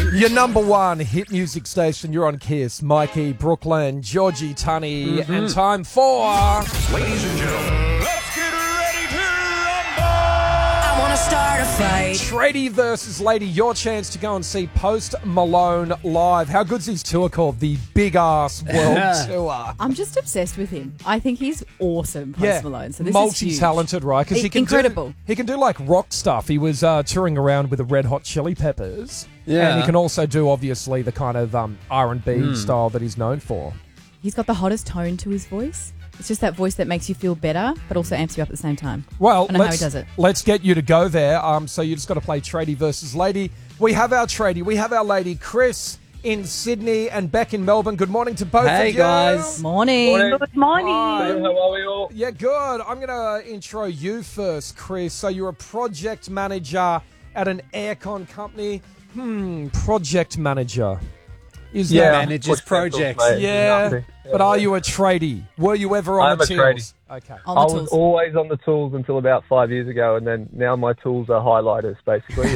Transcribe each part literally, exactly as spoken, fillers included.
Your number one hit music station, you're on Kiss. Mikey, Brooklyn, Georgie, Tunny, mm-hmm. and time for... Ladies and gentlemen, let's get ready to rumble! I want to start a fight. Tradie versus Lady, your chance to go and see Post Malone live. How good's his tour called? The Big Ass World Tour. I'm just obsessed with him. I think he's awesome, Post Yeah, Malone. So this multi-talented, is right? Because he can incredible. Do, he can do like rock stuff. He was uh, touring around with the Red Hot Chili Peppers. Yeah. And he can also do, obviously, the kind of um, R and B Mm. style that he's known for. He's got the hottest tone to his voice. It's just that voice that makes you feel better, but also amps you up at the same time. Well, I know how let's, he does it. let's get you to go there. Um, so you just got to play Tradie versus Lady. We have our Tradie. We have our Lady. Chris in Sydney and Beck in Melbourne. Good morning to both Hey, of you. guys. Morning. Good morning. Hi. How are we all? Yeah, good. I'm going to intro you first, Chris. So you're a project manager at an aircon company. Hmm, project manager. Is Yeah. that... Manages projects. Mate, Yeah, nothing. but are you a tradie? Were you ever on I'm the a tools? tradie. Okay. On I the was tools. always on the tools until about five years ago, and then now my tools are highlighters, basically.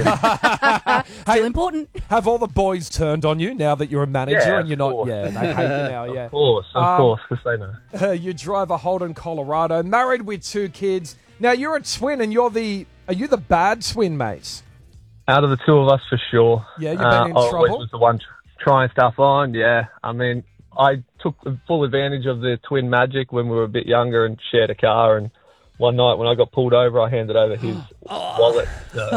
Still important. Have all the boys turned on you now that you're a manager Yeah, and you're of not? course. Yeah, they hate you now. Yeah. Of course, of Um, course, because they know. Uh, you drive a Holden, Colorado, married with two kids. Now you're a twin, and you're the. Are you the bad twin, mate? Out of the two of us, for sure. Yeah, you've been uh, in I always trouble? was the one tr- trying stuff on, yeah. I mean, I took full advantage of the twin magic when we were a bit younger and shared a car, and one night when I got pulled over, I handed over his wallet. So,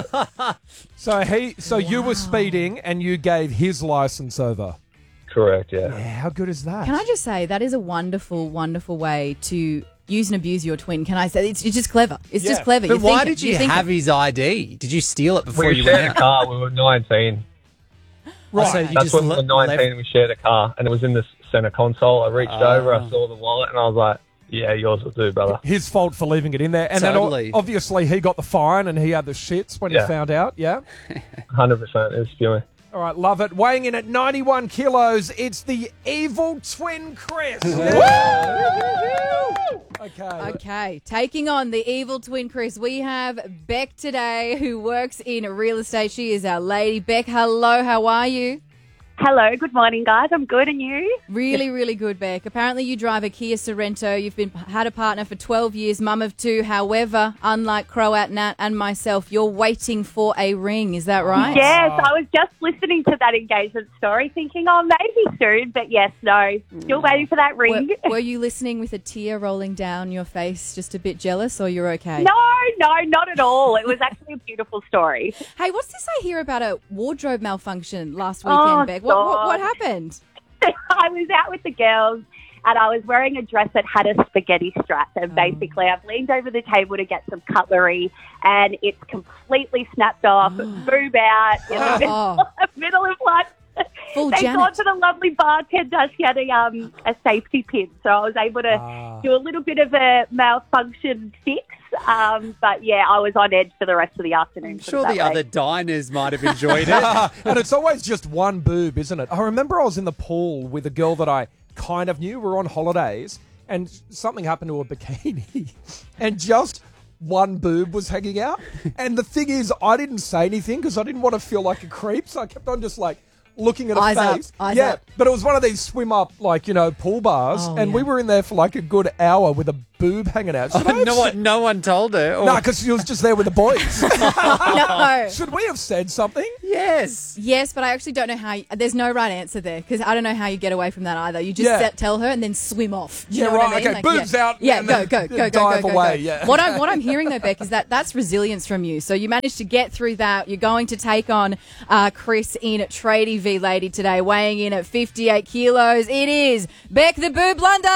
So he. So you were speeding, and you gave his license over. correct, yeah. Yeah, how good is that? Can I just say, that is a wonderful, wonderful way to use and abuse your twin. Can I say? It's, it's just clever. It's Yeah. just clever. But You're why thinking- did you you're thinking. have his I D? Did you steal it before We you shared went a out? car. We were nineteen. Right. So you That's just when we were le- nineteen left- and we shared a car, and it was in the centre console. I reached Ah. over, I saw the wallet, and I was like, yeah, yours will do, brother. His fault for leaving it in there, and then o- Totally. obviously he got the fine, and he had the shits when Yeah. he found out. Yeah. one hundred percent. It was spewing. All right, love it. Weighing in at ninety-one kilos, it's the evil twin Chris. Okay. Okay, taking on the evil twin Chris, we have Beck today, who works in real estate. She is our lady. Beck, hello, how are you? Hello, good morning, guys. I'm good, and you? Really, really good, Beck. Apparently you drive a Kia Sorrento. You've been had a partner for twelve years, mum of two. However, unlike Croat Nat and myself, you're waiting for a ring. Is that right? Yes, I was just listening to that engagement story thinking, oh, maybe soon, but yes, no. Still waiting for that Were, ring. were you listening with a tear rolling down your face, just a bit jealous, or you're okay? No, no, not at all. It was actually a beautiful story. Hey, what's this I hear about a wardrobe malfunction last weekend, Oh, Beck? What, what, what God. happened? I was out with the girls and I was wearing a dress that had a spaghetti strap. And basically, I've leaned over the table to get some cutlery and it's completely snapped off, boob out in the middle, Oh. middle of lunch. Full They Janet. gone to the lovely bartender. She had a um a safety pin, so I was able to Ah. do a little bit of a malfunction fix. Um, but yeah, I was on edge for the rest of the afternoon. I'm put it sure that the way. other diners might have enjoyed it. And it's always just one boob, isn't it? I remember I was in the pool with a girl that I kind of knew. We were on holidays, and something happened to her bikini, and just one boob was hanging out. And the thing is, I didn't say anything because I didn't want to feel like a creep, so I kept on just like looking at her Eyes up, face. eyes yeah, up. but it was one of these swim up, like, you know, pool bars, Oh, and yeah. we were in there for like a good hour with a boob hanging out. Should I have no said- one, no one told her. Or- No, because she was just there with the boys. No. Should we have said something? yes. Yes, but I actually don't know how. You, there's no right answer there because I don't know how you get away from that either. You just Yeah. set, tell her and then swim off. Do you Yeah, know what right, I mean? okay, boobs yeah. out Yeah, and go, then go, go, go, dive go, go, away, go. yeah. What I'm what I'm hearing though, Beck, is that that's resilience from you. So you managed to get through that. You're going to take on uh, Chris in Tradie v Lady today, weighing in at fifty-eight kilos. It is Beck the Boob Blunder.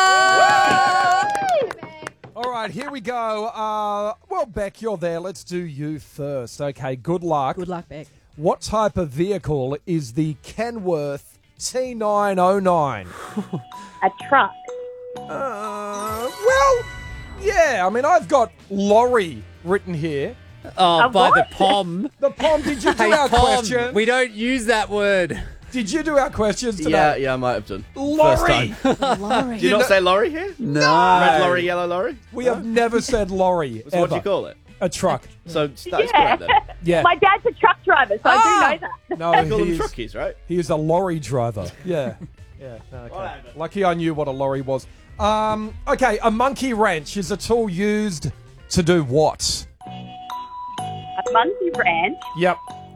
All right, here we go. Uh, well, Beck, you're there. Let's do you first. Okay, good luck. Good luck, Beck. What type of vehicle is the Kenworth T nine oh nine? A truck. Uh, well, yeah. I mean, I've got lorry written here. Oh, A by the what? P O M. The P O M, did you do Hey, our P O M. question? We don't use that word. Did you do our questions today? Yeah, yeah, I might have done. Lorry. First time. Lorry. Do you not say lorry here? No. Red lorry, yellow lorry? We have never said lorry, So what do ever. you call it? A truck. So that's Yeah. correct then. Yeah. My dad's a truck driver, so Ah! I do know that. No, Call them he's, truckies, right? he is a lorry driver. Yeah. Yeah. No, okay. Whatever. Lucky I knew what a lorry was. Um, okay, a monkey wrench is a tool used to do what? A monkey ranch. Yep.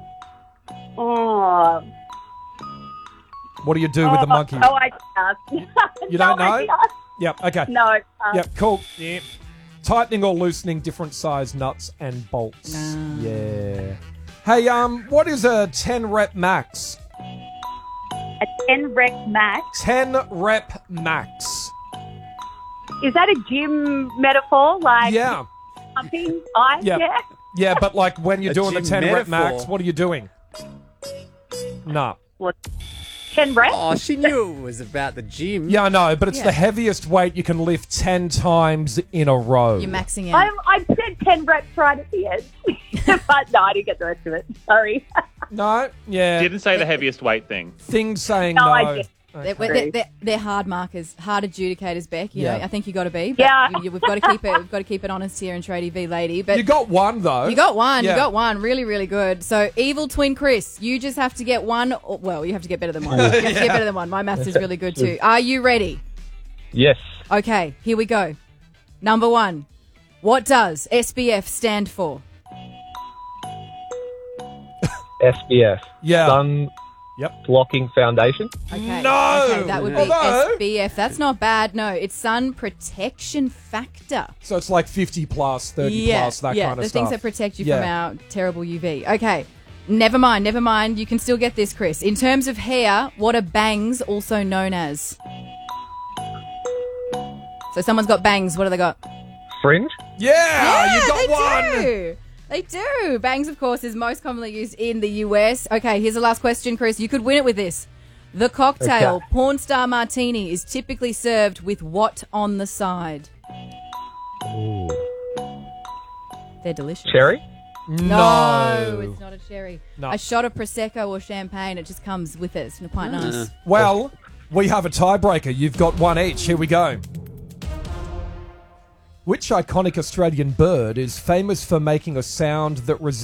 Oh. What do you do with the monkey? Oh, I uh, You don't no know? idea. Yep. Okay. No. Uh, Yep. Cool. Yep. Tightening or loosening different size nuts and bolts. Yeah. Hey, um, what is a ten rep max? A ten rep max. ten rep max. Is that a gym metaphor? Like Yeah. pumping ice? Yep. Yeah. Yeah, but like when you're A doing the gym ten rep metaphor. max, what are you doing? Nah. What? ten reps? Oh, she knew it was about the gym. Yeah, I know, but it's Yeah. the heaviest weight you can lift ten times in a row. You're maxing I, out. I said ten reps right at the end. But no, I didn't get the rest of it. Sorry. No? Yeah. Didn't say the heaviest weight thing. Things saying No, no. I didn't. They're, they're, they're, they're hard markers, hard adjudicators, Beck. You Yeah. know, I think you got to be. But Yeah. you, you- we've got to keep it. We've got to keep it honest here in Tradie v Lady. But You got one, though. You got one. Yeah. You got one. Really, really good. So, evil twin Chris, you just have to get one. Or, well, you have to get better than one. You have to get better than one. My maths is really good too. Are you ready? Yes. Okay, here we go. Number one. What does S B F stand for? S B F. Yeah. Sun Yep. Blocking Foundation. Okay. No! Okay, that would be Although- S B F. That's not bad. No, it's sun protection factor. So it's like fifty plus, thirty yeah, plus, that yeah, kind of the stuff. things that protect you Yeah. from our terrible U V. Okay. Never mind, never mind. You can still get this, Chris. In terms of hair, what are bangs also known as? So someone's got bangs. What do they got? Fringe. Yeah, you got they one. do. They do. Bangs, of course, is most commonly used in the U S. Okay, here's the last question, Chris. You could win it with this. The cocktail Okay. Porn Star Martini is typically served with what on the side? They're delicious. Cherry. No, it's not a cherry. No. A shot of Prosecco or champagne, it just comes with it. It's quite nice. Well, we have a tiebreaker. You've got one each. Here we go. Which iconic Australian bird is famous for making a sound that resembles